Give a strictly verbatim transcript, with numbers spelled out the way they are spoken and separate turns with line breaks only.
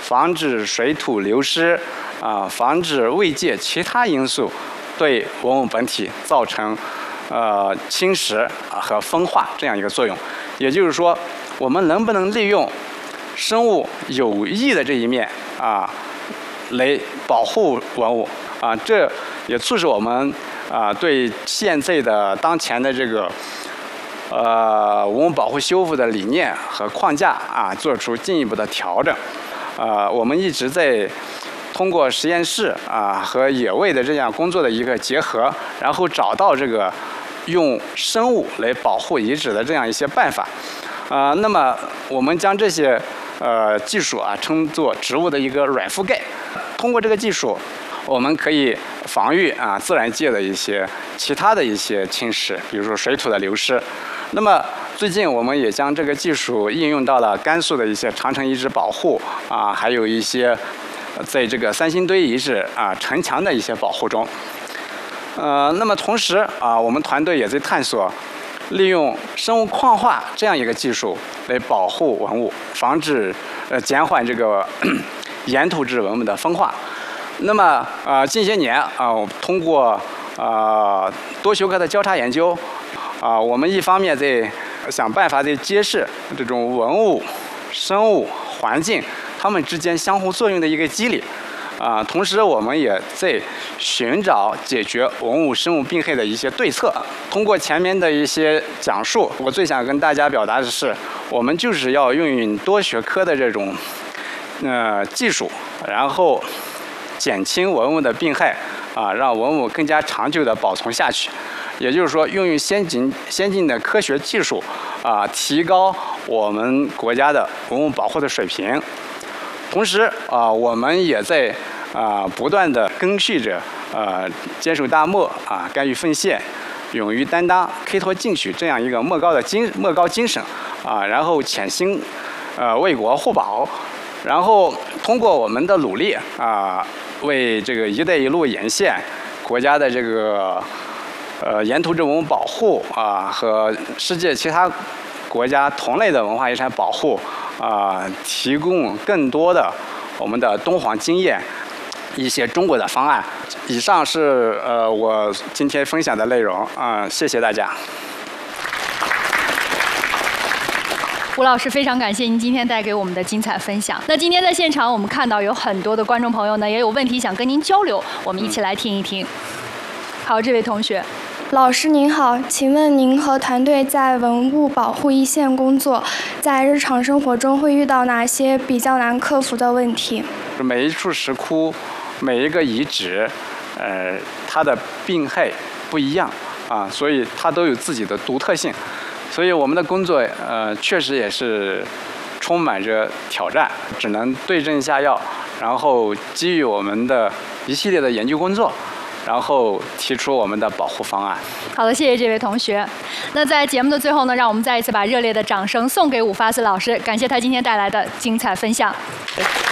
防止水土流失，啊，防止外界其他因素对文物本体造成呃侵蚀和风化这样一个作用。也就是说，我们能不能利用生物有益的这一面啊，来保护文物啊？这也促使我们啊对现在的当前的这个呃文物保护修复的理念和框架啊做出进一步的调整。呃，我们一直在通过实验室啊和野外的这样工作的一个结合，然后找到这个用生物来保护遗址的这样一些办法。啊、呃，那么我们将这些呃技术啊称作植物的一个软覆盖。通过这个技术，我们可以防御啊自然界的一些其他的一些侵蚀，比如说水土的流失。那么最近我们也将这个技术应用到了甘肃的一些长城遗址保护啊，还有一些在这个三星堆遗址啊城墙的一些保护中。呃，那么同时啊，我们团队也在探索利用生物矿化这样一个技术来保护文物，防止呃减缓这个岩土质文物的风化。那么呃近些年啊，我通过呃多学科的交叉研究啊，我们一方面在想办法在揭示这种文物、生物、环境它们之间相互作用的一个机理。啊，同时我们也在寻找解决文物生物病害的一些对策。通过前面的一些讲述，我最想跟大家表达的是，我们就是要运用多学科的这种呃技术，然后减轻文物的病害，啊，让文物更加长久的保存下去。也就是说，运用先进先进的科学技术，啊，提高我们国家的文物保护的水平。同时啊，我们也在啊不断的赓续着呃坚守大漠啊，甘于奉献，勇于担当，开拓进取这样一个莫高的精莫高精神啊，然后潜心呃为国护保，然后通过我们的努力啊，为这个“一带一路”沿线国家的这个呃沿途质文物保护啊和世界其他国家同类的文化遗产保护啊、呃，提供更多的我们的敦煌经验，一些中国的方案。以上是呃我今天分享的内容啊、呃，谢谢大家。
吴老师，非常感谢您今天带给我们的精彩分享。那今天在现场，我们看到有很多的观众朋友呢，也有问题想跟您交流，我们一起来听一听。嗯、好，这位同学。
老师您好，请问您和团队在文物保护一线工作，在日常生活中会遇到哪些比较难克服的问题？
每一处石窟，每一个遗址，呃，它的病害不一样啊，所以它都有自己的独特性，所以我们的工作呃确实也是充满着挑战，只能对症下药，然后基于我们的一系列的研究工作，然后提出我们的保护方案。
好的，谢谢这位同学。那在节目的最后呢，让我们再一次把热烈的掌声送给伍发斯老师，感谢他今天带来的精彩分享。